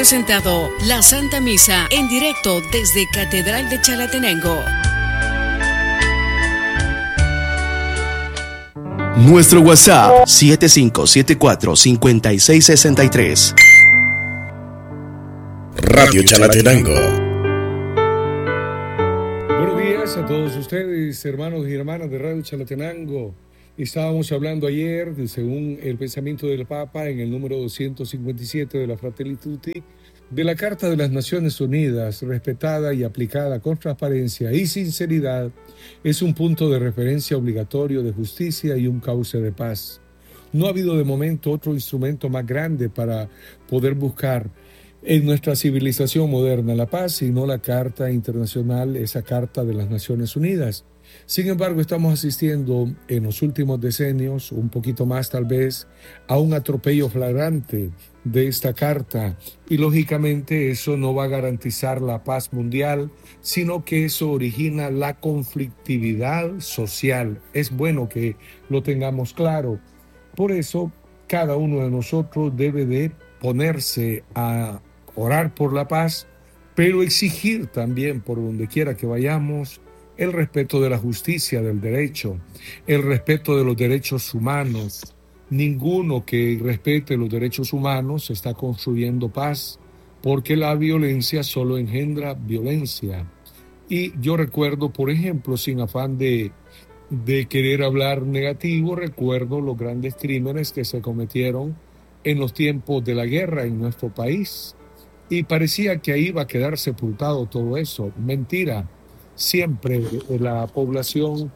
presentado la Santa Misa en directo desde Catedral de Chalatenango. Nuestro WhatsApp 7574-5663. Radio Chalatenango. Buenos días a todos ustedes, hermanos y hermanas de Radio Chalatenango. Estábamos hablando ayer, según el pensamiento del Papa, en el número 257 de la Fratelli Tutti, de la Carta de las Naciones Unidas, respetada y aplicada con transparencia y sinceridad, es un punto de referencia obligatorio de justicia y un cauce de paz. No ha habido de momento otro instrumento más grande para poder buscar en nuestra civilización moderna la paz, sino la Carta Internacional, esa Carta de las Naciones Unidas. Sin embargo, estamos asistiendo en los últimos decenios, un poquito más tal vez, a un atropello flagrante de esta carta y lógicamente eso no va a garantizar la paz mundial, sino que eso origina la conflictividad social. Es bueno que lo tengamos claro. Por eso, cada uno de nosotros debe de ponerse a orar por la paz, pero exigir también por donde quiera que vayamos el respeto de la justicia, del derecho, el respeto de los derechos humanos. Ninguno que respete los derechos humanos está construyendo paz, porque la violencia solo engendra violencia. Y yo recuerdo, por ejemplo, sin afán de querer hablar negativo, recuerdo los grandes crímenes que se cometieron en los tiempos de la guerra en nuestro país. Y parecía que ahí iba a quedar sepultado todo eso. Mentira. Siempre la población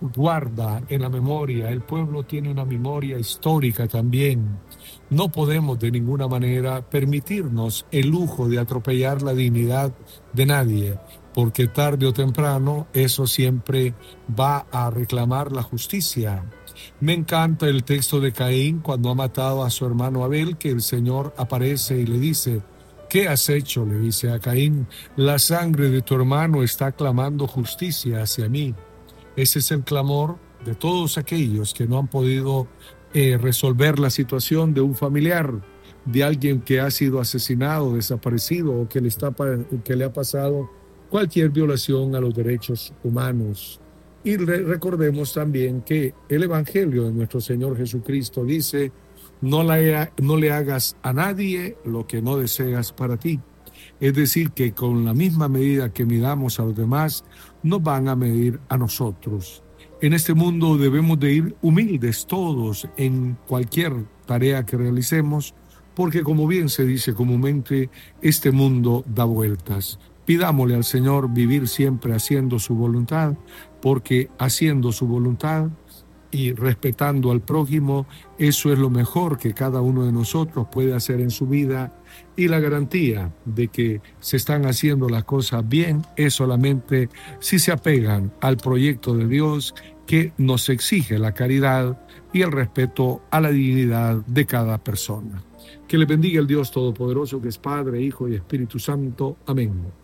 guarda en la memoria, el pueblo tiene una memoria histórica también. No podemos de ninguna manera permitirnos el lujo de atropellar la dignidad de nadie, porque tarde o temprano eso siempre va a reclamar la justicia. Me encanta el texto de Caín cuando ha matado a su hermano Abel, que el Señor aparece y le dice: ¿qué has hecho?, le dice a Caín. La sangre de tu hermano está clamando justicia hacia mí. Ese es el clamor de todos aquellos que no han podido resolver la situación de un familiar, de alguien que ha sido asesinado, desaparecido o que le ha pasado cualquier violación a los derechos humanos. Y recordemos también que el Evangelio de nuestro Señor Jesucristo dice: no le hagas a nadie lo que no deseas para ti. Es decir, que con la misma medida que midamos a los demás, nos van a medir a nosotros. En este mundo debemos de ir humildes todos en cualquier tarea que realicemos, porque como bien se dice comúnmente, este mundo da vueltas. Pidámosle al Señor vivir siempre haciendo su voluntad, porque haciendo su voluntad y respetando al prójimo, eso es lo mejor que cada uno de nosotros puede hacer en su vida, y la garantía de que se están haciendo las cosas bien es solamente si se apegan al proyecto de Dios, que nos exige la caridad y el respeto a la dignidad de cada persona. Que le bendiga el Dios Todopoderoso, que es Padre, Hijo y Espíritu Santo. Amén.